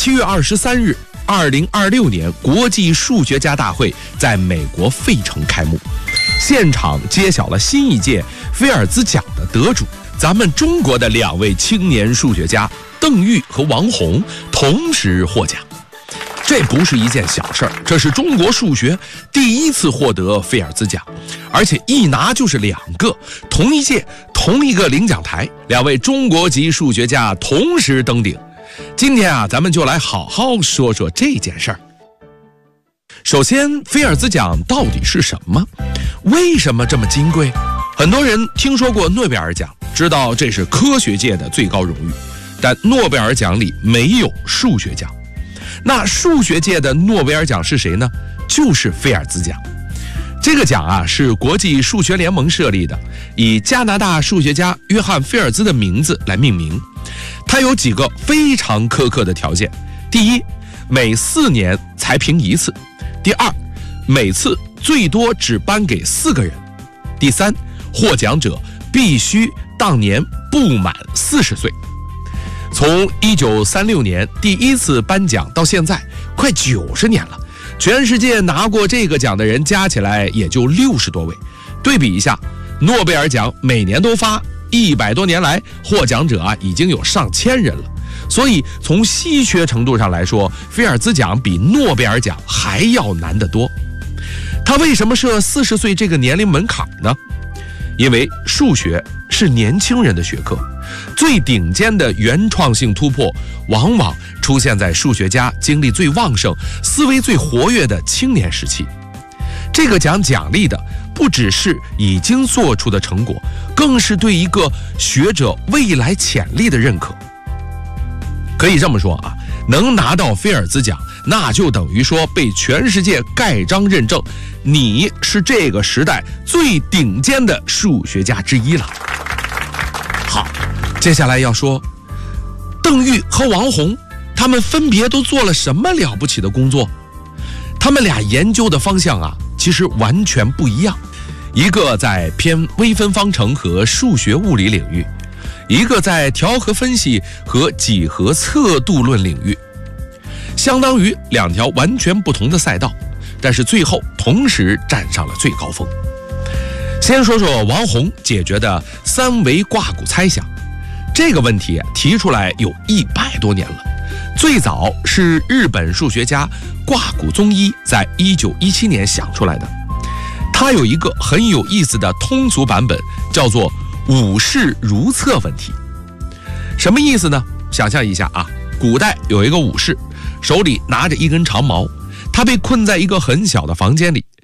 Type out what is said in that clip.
7月23日，2026年国际数学家大会在美国费城开幕，现场揭晓了新一届菲尔兹奖的得主。咱们中国的2位青年数学家邓玉和王洪同时获奖，这不是一件小事儿，这是中国数学第一次获得菲尔兹奖，而且一拿就是2个，同一届同一个领奖台，2位中国籍数学家同时登顶。今天啊，咱们就来好好说说这件事儿。首先，菲尔兹奖到底是什么？为什么这么金贵？很多人听说过诺贝尔奖，知道这是科学界的最高荣誉，但诺贝尔奖里没有数学奖。那数学界的诺贝尔奖是谁呢？就是菲尔兹奖。这个奖啊，是国际数学联盟设立的，以加拿大数学家约翰·菲尔兹的名字来命名。它有几个非常苛刻的条件：第一，每4年才评一次；第二，每次最多只颁给4个人；第三，获奖者必须当年不满40岁。从1936年第一次颁奖到现在，快90年了。全世界拿过这个奖的人加起来也就60多位。对比一下，诺贝尔奖每年都发，100多年来获奖者已经有上千人了。所以从稀缺程度上来说，菲尔兹奖比诺贝尔奖还要难得多。他为什么设40岁这个年龄门槛呢？因为数学是年轻人的学科，最顶尖的原创性突破往往出现在数学家精力最旺盛、思维最活跃的青年时期。这个奖奖励的不只是已经做出的成果，更是对一个学者未来潜力的认可。可以这么说啊，能拿到菲尔兹奖，那就等于说被全世界盖章认证，你是这个时代最顶尖的数学家之一了。好，接下来要说邓玉和王洪，他们分别都做了什么了不起的工作？他们俩研究的方向啊，其实完全不一样。一个在偏微分方程和数学物理领域，一个在调和分析和几何测度论领域，相当于2条完全不同的赛道，但是最后同时站上了最高峰。先说说王洪解决的3维卦骨猜想，这个问题提出来有100多年了，最早是日本数学家卦谷宗一在1917年想出来的。他有一个很有意思的通俗版本，叫做武士如厕问题。什么意思呢？想象一下啊，古代有一个武士，手里拿着一根长矛，他被困在一个很小的房间里，